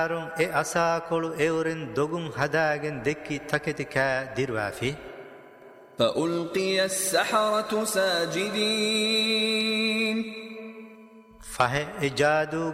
e asakolu euren dogun hadagen dekki taketika dirwafi فألقي السحرة ساجدين fahe e jadu